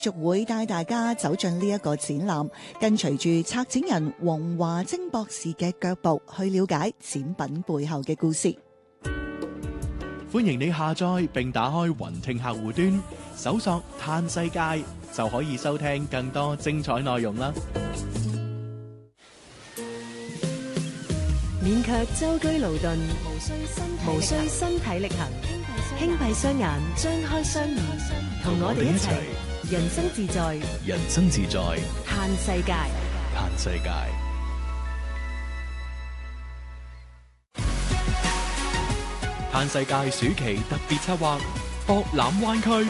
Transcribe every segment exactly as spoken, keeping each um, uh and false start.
續會帶大家走進呢一個展覽，跟隨住策展人黃華晶博士嘅腳步去了解展品背後嘅故事。 歡迎你下載並打開雲聽客戶端，搜索嘆世界就可以收聽更多精彩內容啦。 免卻舟車勞頓，無需身體力行，輕閉雙眼，張開雙耳，同我哋一齊人生自在， 人生自在， 嘆世界， 嘆世界。嘆世界暑期特別策劃博覽灣區。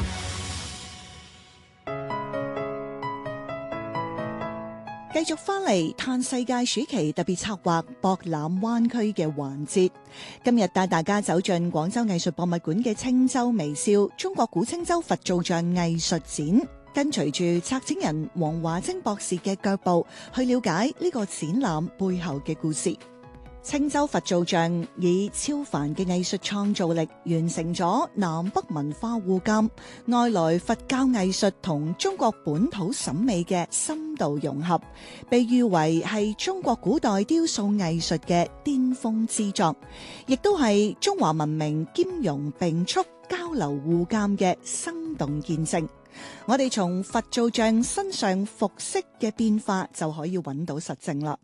繼續翻嚟嘆世界暑期特別策劃博覽灣區嘅環節，今日帶大家走進廣州藝術博物館嘅青州微笑中國古青州佛造像藝術展，跟隨住策展人黃華晶博士嘅腳步去了解呢個展覽背後嘅故事。青州佛造像以超凡嘅藝術創造力完成咗南北文化互鑑、外來佛教藝術同中國本土審美嘅深度融合，被譽為係中國古代雕塑藝術嘅巔峰之作，亦都係中華文明兼容並蓄、交流互鑑嘅生動見證。我哋從佛造像身上服飾嘅變化就可以揾到實證啦。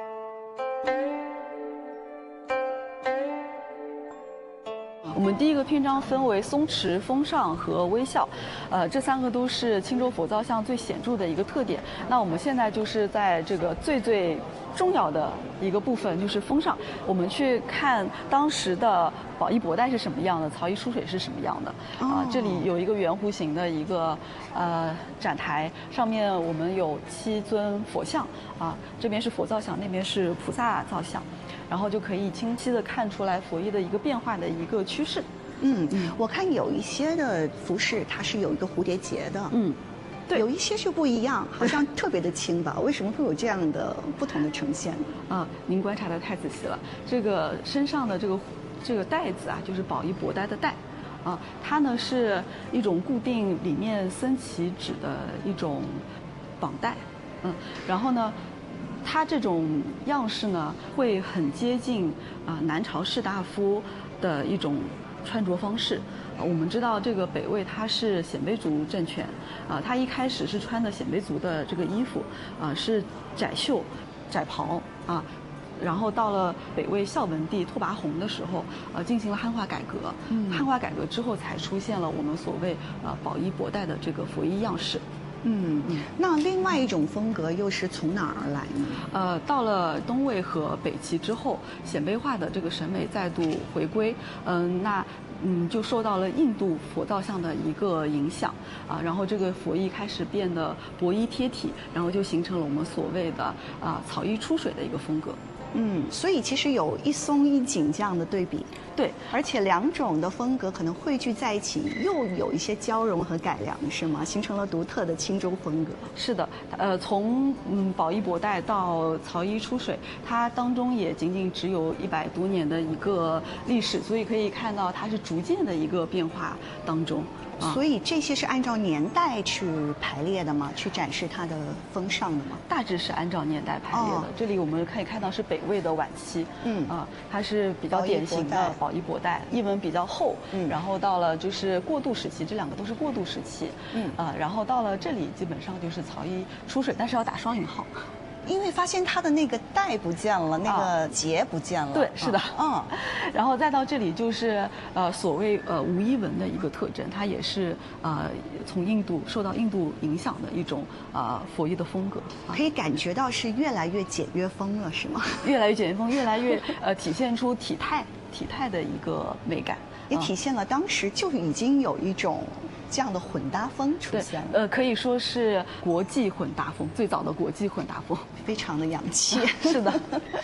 我们第一个篇章分为松弛、风尚和微笑，呃，这三个都是青州佛造像最显著的一个特点。那我们现在就是在这个最最重要的一个部分，就是风尚。我们去看当时的宝衣博带是什么样的，曹衣出水是什么样的。啊、呃，这里有一个圆弧形的一个呃展台，上面我们有七尊佛像啊，这边是佛造像，那边是菩萨造像。然后就可以清晰地看出来佛衣的一个变化的一个趋势。 嗯嗯，我看有一些的服饰它是有一个蝴蝶结的， 嗯，对， 有一些就不一样，好像特别的轻薄。为什么会有这样的不同的呈现？ 啊，您观察得太仔细了。这个身上的这个这个带子啊，就是宝衣博带的带，啊，它呢是一种固定里面僧旗指的一种绑带，嗯，然后呢。它这种样式呢，会很接近啊、呃、南朝士大夫的一种穿着方式。呃、我们知道这个北魏它是鲜卑族政权，啊、呃，它一开始是穿的鲜卑族的这个衣服，啊、呃、是窄袖、窄袍啊。然后到了北魏孝文帝拓跋宏的时候，呃，进行了汉化改革。嗯，汉化改革之后才出现了我们所谓呃宝衣博带的这个佛衣样式。 嗯，那另外一种风格又是从哪儿而来呢？ 呃，到了东魏和北齐之后，鲜卑化的这个审美再度回归，嗯、呃，那嗯就受到了印度佛造像的一个影响啊，然后这个佛衣开始变得薄衣贴体，然后就形成了我们所谓的啊草衣出水的一个风格。 嗯，所以其实有一松一紧这样的对比， 对， 而且两种的风格可能汇聚在一起，又有一些交融和改良，是吗？形成了独特的青州风格。 是的，呃，从嗯宝衣博带到曹衣出水，它当中也仅仅只有一百多年的一个历史，所以可以看到它是逐渐的一个变化当中。 啊、所以这些是按照年代去排列的吗？去展示它的风尚的吗？ 大致是按照年代排列的。哦、这里我们可以看到是北魏的晚期，嗯啊、呃，它是比较典型的宝衣博带，衣纹比较厚，嗯，然后到了就是过渡时期，这两个都是过渡时期，嗯啊、呃，然后到了这里基本上就是曹衣出水，但是要打双引号。 因为发现它的那个带不见了，那个结不见了。 对，是的， 嗯， 然后再到这里就是呃所谓呃无衣纹的一个特征，它也是呃从印度受到印度影响的一种呃佛衣的风格， 可以感觉到是越来越简约风了，是吗？ 越来越简约风，越来越呃体现出体态体态的一个美感， 也体现了当时就已经有一种这样的混搭风出现了。 呃，可以说是国际混搭风，最早的國際混搭風， 非常的洋氣。 是的。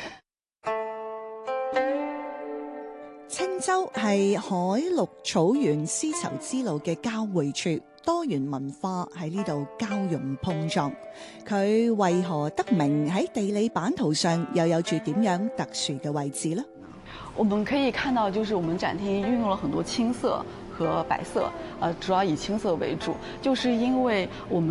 青州係海陸草原絲綢之路嘅交匯處，多元文化喺呢度交融碰撞。佢為何得名喺地理版圖上又有住點樣特殊嘅位置呢？ 我们可以看到，就是我们展厅运用了很多青色和白色，呃，主要以青色为主，就是因为我们